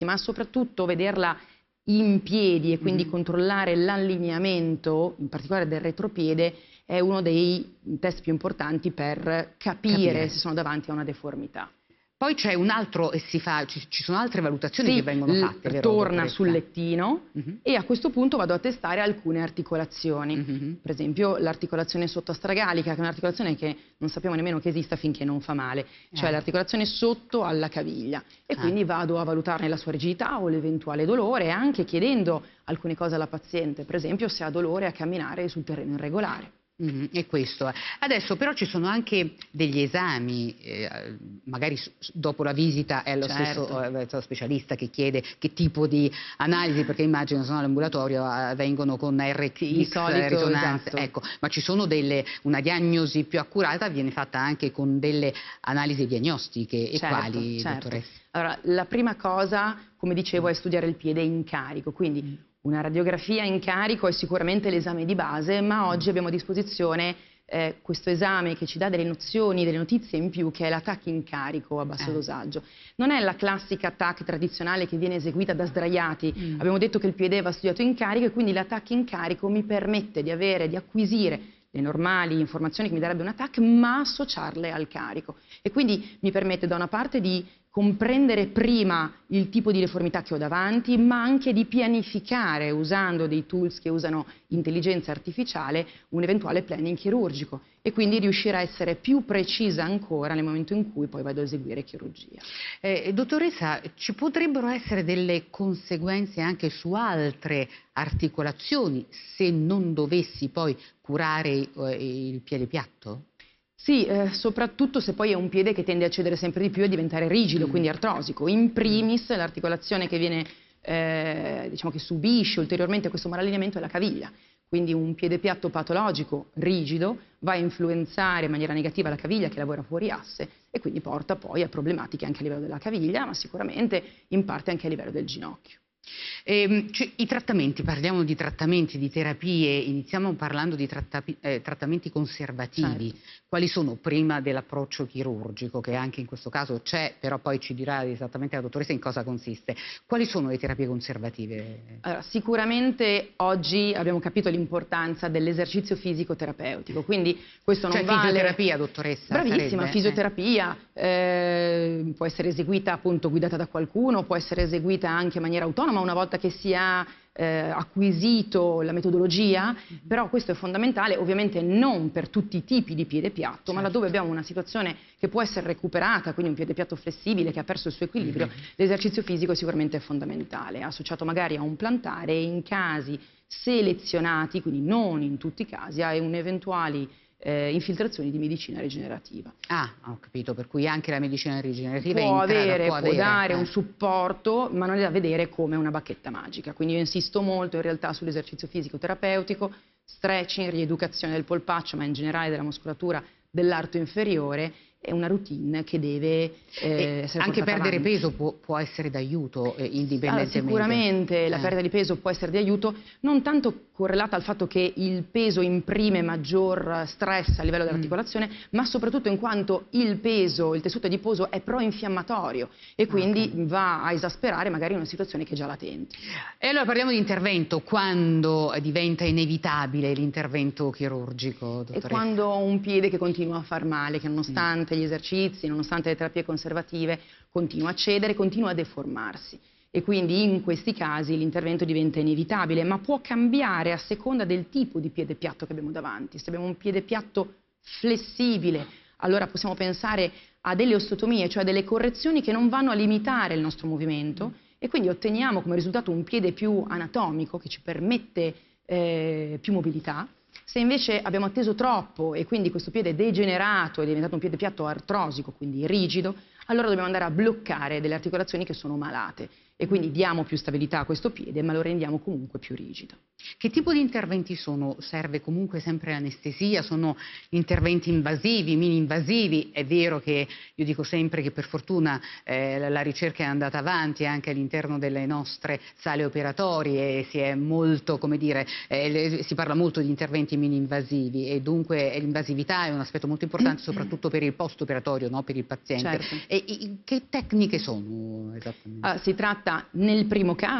ma soprattutto vederla in piedi e quindi controllare l'allineamento, in particolare del retropiede, è uno dei test più importanti per capire se sono davanti a una deformità. Poi c'è un altro, ci sono altre valutazioni che vengono fatte, vero? Torna sul lettino e a questo punto vado a testare alcune articolazioni. Per esempio l'articolazione sottoastragalica, che è un'articolazione che non sappiamo nemmeno che esista finché non fa male, cioè l'articolazione sotto alla caviglia. E quindi vado a valutarne la sua rigidità o l'eventuale dolore, anche chiedendo alcune cose alla paziente, per esempio se ha dolore a camminare sul terreno irregolare. E questo. Adesso però ci sono anche degli esami, magari dopo la visita è lo stesso specialista che chiede che tipo di analisi, perché immagino se no all'ambulatorio vengono con RT, risonanze, ecco, ma ci sono una diagnosi più accurata, viene fatta anche con delle analisi diagnostiche, e quali, dottoressa? Allora, la prima cosa, come dicevo, è studiare il piede in carico, quindi una radiografia in carico è sicuramente l'esame di base, ma oggi abbiamo a disposizione questo esame che ci dà delle nozioni, delle notizie in più, che è la TAC in carico a basso dosaggio. Non è la classica TAC tradizionale che viene eseguita da sdraiati. Abbiamo detto che il piede va studiato in carico e quindi la TAC in carico mi permette di acquisire le normali informazioni che mi darebbe una TAC, ma associarle al carico. E quindi mi permette da una parte di comprendere prima il tipo di deformità che ho davanti, ma anche di pianificare, usando dei tools che usano intelligenza artificiale, un eventuale planning chirurgico e quindi riuscire a essere più precisa ancora nel momento in cui poi vado a eseguire chirurgia. Dottoressa, ci potrebbero essere delle conseguenze anche su altre articolazioni se non dovessi poi curare il piede piatto? Sì, soprattutto se poi è un piede che tende a cedere sempre di più e diventare rigido, quindi artrosico. In primis l'articolazione che viene, diciamo che subisce ulteriormente questo malallineamento è la caviglia. Quindi un piede piatto patologico, rigido, va a influenzare in maniera negativa la caviglia che lavora fuori asse e quindi porta poi a problematiche anche a livello della caviglia, ma sicuramente in parte anche a livello del ginocchio. I trattamenti, parliamo di trattamenti, di terapie, iniziamo parlando di trattamenti conservativi. Quali sono prima dell'approccio chirurgico, che anche in questo caso c'è, però poi ci dirà esattamente la dottoressa in cosa consiste. Quali sono le terapie conservative? Allora, sicuramente oggi abbiamo capito l'importanza dell'esercizio fisico terapeutico, quindi questo non vale... fisioterapia, dottoressa? Bravissima, fisioterapia, può essere eseguita appunto guidata da qualcuno, può essere eseguita anche in maniera autonoma una volta che si ha acquisito la metodologia, però questo è fondamentale, ovviamente non per tutti i tipi di piede piatto, ma laddove abbiamo una situazione che può essere recuperata, quindi un piede piatto flessibile che ha perso il suo equilibrio, l'esercizio fisico è sicuramente fondamentale, associato magari a un plantare e in casi selezionati, quindi non in tutti i casi, a un'eventuali infiltrazioni di medicina rigenerativa. Ah, ho capito, per cui anche la medicina rigenerativa può dare un supporto, ma non è da vedere come una bacchetta magica. Quindi io insisto molto in realtà sull'esercizio fisico terapeutico, stretching, rieducazione del polpaccio, ma in generale della muscolatura dell'arto inferiore. È una routine che deve essere anche perdere avanti. peso può essere d'aiuto indipendentemente. Allora, sicuramente la perdita di peso può essere di aiuto, non tanto correlata al fatto che il peso imprime maggior stress a livello dell'articolazione, ma soprattutto in quanto il peso, il tessuto adiposo è pro-infiammatorio e quindi va a esasperare magari una situazione che è già latente. E allora parliamo di intervento. Quando diventa inevitabile l'intervento chirurgico, dottoressa? E quando ho un piede che continua a far male, che nonostante gli esercizi, nonostante le terapie conservative, continua a cedere, continua a deformarsi. E quindi in questi casi l'intervento diventa inevitabile, ma può cambiare a seconda del tipo di piede piatto che abbiamo davanti. Se abbiamo un piede piatto flessibile, allora possiamo pensare a delle osteotomie, cioè delle correzioni che non vanno a limitare il nostro movimento e quindi otteniamo come risultato un piede più anatomico che ci permette più mobilità. Se invece abbiamo atteso troppo e quindi questo piede è degenerato, è diventato un piede piatto artrosico, quindi rigido, allora dobbiamo andare a bloccare delle articolazioni che sono malate e quindi diamo più stabilità a questo piede ma lo rendiamo comunque più rigido. Che tipo di interventi sono? Serve comunque sempre l'anestesia? Sono interventi invasivi, mini-invasivi? È vero che io dico sempre che per fortuna la ricerca è andata avanti anche all'interno delle nostre sale operatorie e si è molto, come dire, si parla molto di interventi mini-invasivi e dunque l'invasività è un aspetto molto importante soprattutto per il post-operatorio, no? Per il paziente. Certo. E Che tecniche sono esattamente? Si tratta nel primo caso